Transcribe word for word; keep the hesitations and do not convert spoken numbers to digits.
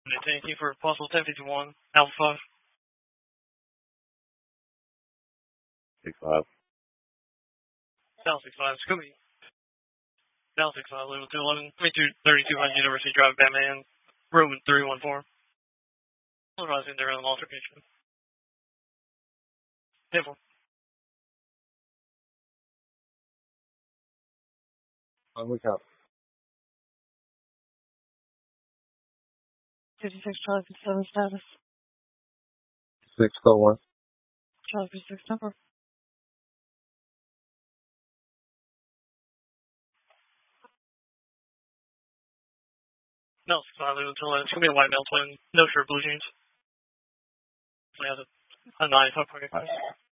Thank you for possible ten fifty-one, Alpha five. six five. South six five, Scooby. South six five, level two eleven, twenty-two thirty-two on University Drive, Batman, Roman three one four. Rising there on altercation. Table. On look out. fifty-six Charlie fifty-seven status. six oh one. Charlie fifty-six number. No, six five, level two eleven, it's going to be a white male twin, no shirt, blue jeans. So he has a, a nine, five pocket.